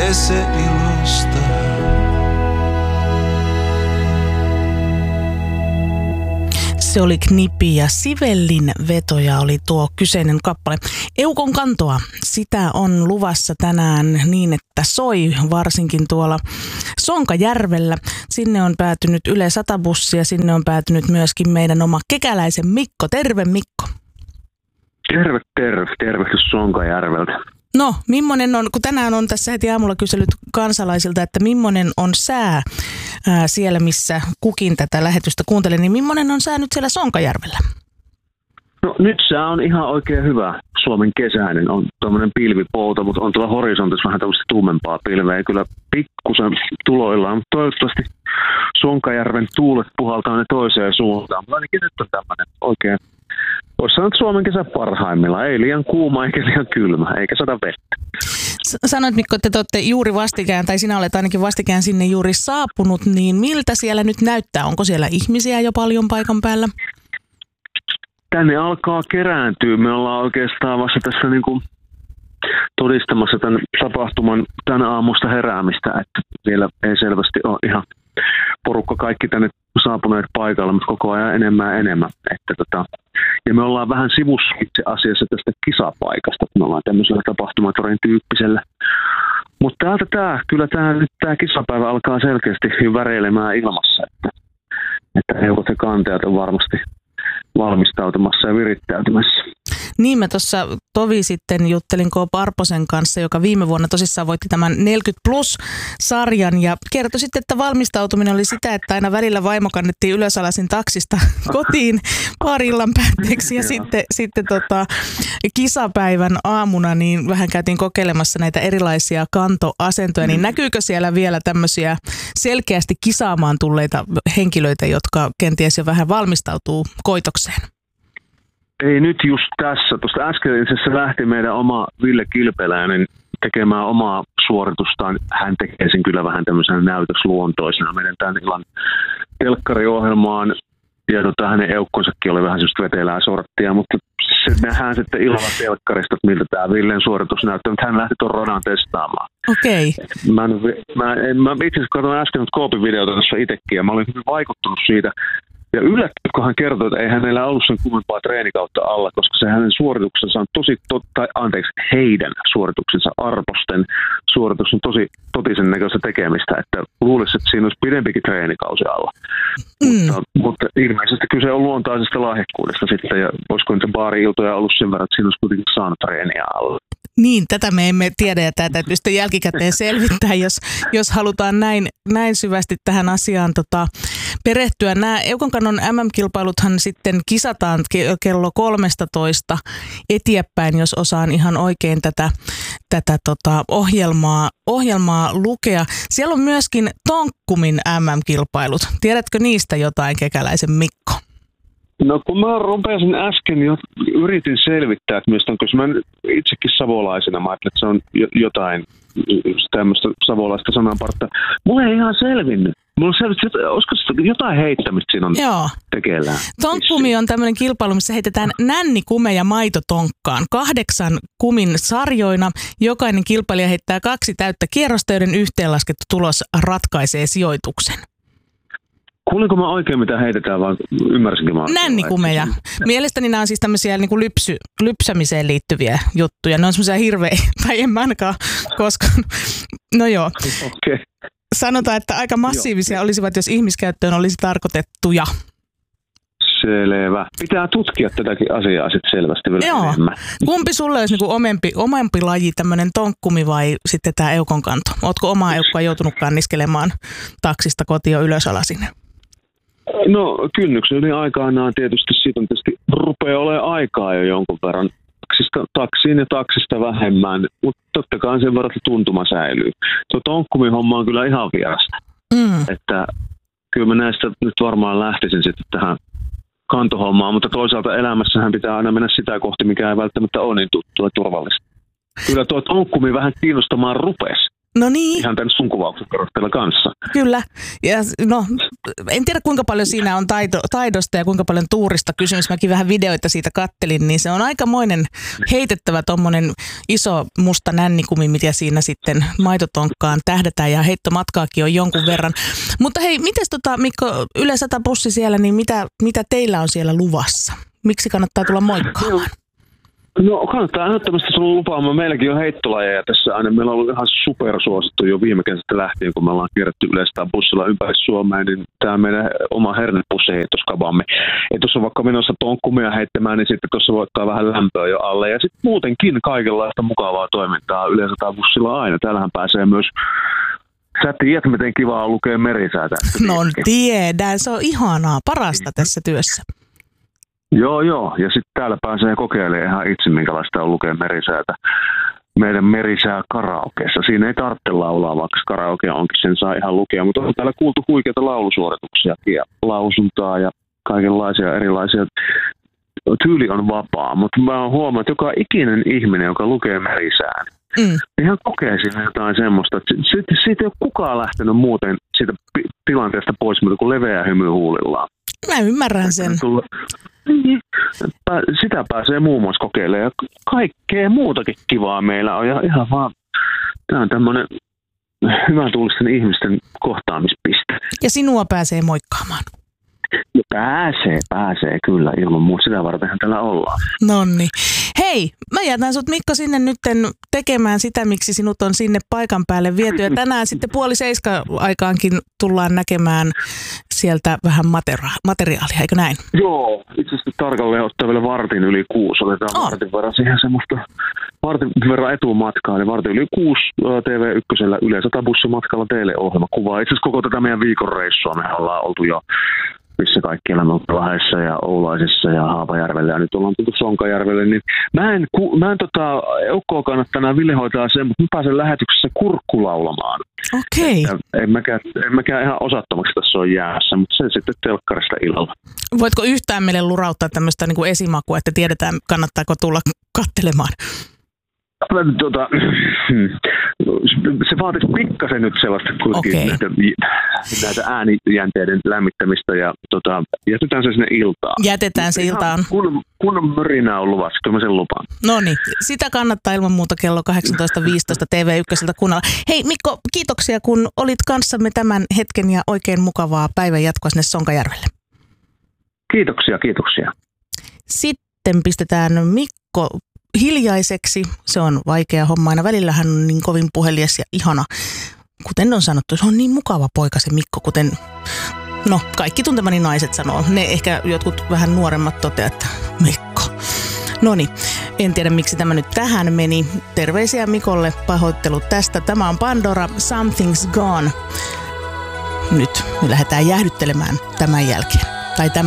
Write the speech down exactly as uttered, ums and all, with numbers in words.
se ilosta. Se oli Knippi ja Sivellin vetoja oli tuo kyseinen kappale. Eukon kantoa, sitä on luvassa tänään niin, että soi varsinkin tuolla Sonkajärvellä. Sinne on päätynyt Yle sata-bussi ja sinne on päätynyt myöskin meidän oma kekäläisen Mikko. Terve Mikko. Terve, terve. Tervehdys Sonkajärveltä. No, millainen on, kun tänään on tässä heti aamulla kysellyt kansalaisilta, että millainen on sää ää, siellä, missä kukin tätä lähetystä kuuntelee, niin millainen on sää nyt siellä Sonkajärvellä? No nyt sää on ihan oikein hyvä. Suomen kesäinen on tuommoinen pilvipouta, mutta on tuolla horisontissa vähän tämmöistä tummempaa pilveä ja kyllä pikkusen tuloillaan, mutta toivottavasti Sonkajärven tuulet puhaltaa ne toiseen suuntaan. Mutta ainakin nyt on tämmöinen oikein, voisi sanoa, että Suomen kesä parhaimmillaan. Ei liian kuuma eikä liian kylmä, eikä sada vettä. Sanoit Mikko, että te olette juuri vastikään, tai sinä olet ainakin vastikään sinne juuri saapunut, niin miltä siellä nyt näyttää? Onko siellä ihmisiä jo paljon paikan päällä? Tänne alkaa kerääntyä. Me ollaan oikeastaan vasta tässä niin kuin todistamassa tämän tapahtuman tän aamusta heräämistä, että vielä ei selvästi ole ihan porukka kaikki tänne saapuneet paikalle, mutta koko ajan enemmän ja enemmän. Että tota, ja me ollaan vähän sivussa itse asiassa tästä kisapaikasta, me ollaan tämmöisellä tapahtumatorin tyyppisellä. Mutta täältä tää, kyllä tää, nyt tämä kisapäivä alkaa selkeästi väreilemään ilmassa, että, että eukot ja kantajat on varmasti valmistautumassa ja virittäytymässä. Niin, mä tuossa tovi sitten juttelin K. Parposen kanssa, joka viime vuonna tosissaan voitti tämän neljäkymmentä plus-sarjan ja kertoi sitten, että valmistautuminen oli sitä, että aina välillä vaimo kannettiin ylösalaisin taksista kotiin pari illan päätteeksi ja sitten, sitten tota, kisapäivän aamuna niin vähän käytiin kokeilemassa näitä erilaisia kantoasentoja, niin näkyykö siellä vielä tämmöisiä selkeästi kisaamaan tulleita henkilöitä, jotka kenties jo vähän valmistautuu koitokseen? Ei nyt just tässä. Tuosta äsken itse lähti meidän oma Ville Kilpeläinen tekemään omaa suoritustaan. Hän tekee sen kyllä vähän tämmöisenä näytösluontoisena meidän tämän illan telkkariohjelmaan. Ja tota, hänen eukkonsakin oli vähän semmoista vetelää sorttia, mutta se nähdään sitten illalla telkkarista, että miltä tämä Villen suoritus näyttää, mutta hän lähti tuon radan testaamaan. Okei. Okay. Mä, mä, mä itse asiassa katsoin äsken Koopin videota tässä itsekin ja mä olin hyvin vaikuttunut siitä. Ja yllättynyt, kun hän kertoi, että ei hänellä ollut sen kummempaa treenikautta alla, koska se hänen suorituksensa on tosi, to, tai anteeksi, heidän suorituksensa arvosten suoritus on tosi totisen näköistä tekemistä, että luulisi, että siinä olisi pidempikin treenikausi alla. Mm. Mutta, mutta ilmeisesti kyse on luontaisesta lahjakkuudesta sitten, ja olisiko niitä baari-iltoja ollut sen verran, että siinä olisi kuitenkin saanut treeniä alla. Niin, tätä me emme tiedä ja tätä täytyy sitten jälkikäteen selvittää, jos, jos halutaan näin, näin syvästi tähän asiaan tota, perehtyä. Nämä Eukonkannon M M-kilpailuthan sitten kisataan kello kolmetoista eteenpäin, jos osaan ihan oikein tätä, tätä tota, ohjelmaa, ohjelmaa lukea. Siellä on myöskin Tonkkumin M M-kilpailut. Tiedätkö niistä jotain, kekäläisen Mikko? No kun mä rupesin äsken jo, yritin selvittää, että mistä onko mä itsekin savolaisena, mä ajattelin, että se on jotain tämmöistä savolaista sananpartta. Mulla ei ihan selvinnyt. Mulla on selvinnyt, että olisiko jotain heittämistä siinä on Joo. tekeillään. Tonkkumi on tämmöinen kilpailu, missä heitetään nännikume ja maitotonkkaan. Kahdeksan kumin sarjoina. Jokainen kilpailija heittää kaksi täyttä kierrosta, joiden yhteenlaskettu tulos ratkaisee sijoituksen. Kuulinko mä oikein, mitä heitetään, vaan ymmärsinkö mä? Nännikumeja. Mielestäni nämä on siis tämmöisiä niin kuin lypsy, lypsämiseen liittyviä juttuja. Ne on semmoisia hirveä, tai en mä ainakaan koskaan. No joo. Okay. Sanotaan, että aika massiivisia joo. olisivat, jos ihmiskäyttöön olisi tarkoitettuja. Selvä. Pitää tutkia tätäkin asiaa sitten selvästi vielä joo. enemmän. Kumpi sulle olisi niin omempi, omempi laji, tämmöinen tonkkumi vai sitten tämä eukonkanto? Ootko omaa eukkoa joutunutkaan niskelemaan taksista kotiin ylösalasin? No kynnyksen yli aikanaan tietysti siitä on tietysti rupeaa olemaan aikaa jo jonkun verran taksista, taksiin ja taksista vähemmän, mutta totta kai sen verran tuntuma säilyy. Tuo tonkkumin homma on kyllä ihan vierasta. Mm. Että kyllä mä näistä nyt varmaan lähtisin sitten tähän kantohommaan, mutta toisaalta elämässähän pitää aina mennä sitä kohti, mikä ei välttämättä ole niin tuttua ja turvallista. Kyllä tuo tonkkumi vähän kiinnostamaan rupesi. No niin. Ihan tämän sun kuvauksen perusteella kanssa. Kyllä. Ja no, en tiedä kuinka paljon siinä on taito, taidosta ja kuinka paljon tuurista kysymys. Mäkin vähän videoita siitä kattelin, niin se on aikamoinen heitettävä tommonen iso musta nännikumi, mitä siinä sitten maitotonkkaan tähdätään ja heittomatkaakin on jonkun verran. Mutta hei, mites tota Mikko, Yle sata bussi siellä, niin mitä, mitä teillä on siellä luvassa? Miksi kannattaa tulla moikkaamaan? No kannattaa ehdottomasti tulla lupaamaan. Meilläkin on heittolajeja tässä aina. Meillä on ollut ihan supersuosittu jo viime kesästä lähtien, kun me ollaan kierretty yleistä bussilla ympäri Suomea, niin tämä meidän oma hernepussiheittoskebamme. Ja tuossa on vaikka menossa tonkkumia heittämään, niin sitten tuossa voi ottaa vähän lämpöä jo alle. Ja sitten muutenkin kaikenlaista mukavaa toimintaa yleensä bussilla aina. Täällähän pääsee myös... Sä tiedät, miten kivaa on lukea merisäätä. No tiedän, se on ihanaa, parasta tässä työssä. Joo, joo. Ja sitten täällä pääsee kokeilemaan ihan itse, minkälaista on lukea merisäätä meidän merisää karaokeessa. Siinä ei tarvitse laulaa, vaikka karaoke onkin, sen saa ihan lukea. Mutta on täällä kuultu huikeita laulusuorituksia ja lausuntaa ja kaikenlaisia erilaisia. Tyyli on vapaa, mutta mä oon huomannut, että joka ikinen ihminen, joka lukee merisään, mm. ihan kokee siinä jotain semmoista, että siitä, siitä ei ole kukaan lähtenyt muuten siitä tilanteesta pois, mutta kuin leveä hymy huulillaan. Mä ymmärrän sen. Sitä pääsee muun muassa kokeilemaan ja kaikkea muutakin kivaa meillä on ja ihan vaan, tämä on tämmöinen hyvän tuulisten ihmisten kohtaamispiste. Ja sinua pääsee moikkaamaan. Pääsee, pääsee kyllä. Ilman muuta sitä vartenhan täällä ollaan. Nonni. Hei, mä jätän sut Mikko sinne nytten tekemään sitä, miksi sinut on sinne paikan päälle viety. Ja tänään sitten puoli seiska aikaankin tullaan näkemään sieltä vähän matera- materiaalia, eikö näin? Joo, itse asiassa tarkalleen ottaa vielä vartin yli kuusi. Otetaan oh. vartin verran siihen semmoista vartin verran etumatkaa. Eli vartin yli kuusi T V yksi Yle sata bussimatkalla teille ohjelma kuvaa. Itse asiassa koko tätä meidän viikon reissua me ollaan oltu jo missä kaikki elämä on Lahdessa ja Oulaisissa ja Haapajärvellä ja nyt ollaan tultu Sonkajärvelle, niin mä en, ku, mä en tota, Eukkoa kannattanut Ville hoitaa sen, mutta mä pääsen lähetyksessä kurkkulaulamaan. Okei. Okay. En mäkään, en mäkään ihan osattomaksi tässä on jäässä, mutta se sitten telkkarista illalla. Voitko yhtään meille lurauttaa tämmöistä niin kuin esimakua, että tiedetään kannattaako tulla katselemaan? Tota, se vaatisi pikkasen nyt sellaista kuitenkin okay. näitä, näitä äänijänteiden lämmittämistä ja tota, jätetään se sinne iltaan. Jätetään se iltaan. Kun, kun mörinää on luvassa, kyllä mä sen lupaan. No niin, sitä kannattaa ilman muuta kello kahdeksantoista viisitoista T V yksi kuunnella. Hei Mikko, kiitoksia kun olit kanssamme tämän hetken ja oikein mukavaa päivän jatkoa sinne Sonkajärvelle. Kiitoksia, kiitoksia. Sitten pistetään Mikko hiljaiseksi. Se on vaikea homma aina. Välillä hän on niin kovin puhelias ja ihana. Kuten on sanottu, se on niin mukava poika se Mikko, kuten no kaikki tuntemani naiset sanoo. Ne ehkä jotkut vähän nuoremmat toteaa, että Mikko. Noniin, en tiedä miksi tämä nyt tähän meni. Terveisiä Mikolle, pahoittelut tästä. Tämä on Pandora, Something's Gone. Nyt me lähdetään jäähdyttelemään tämän jälkeen. Tai tämän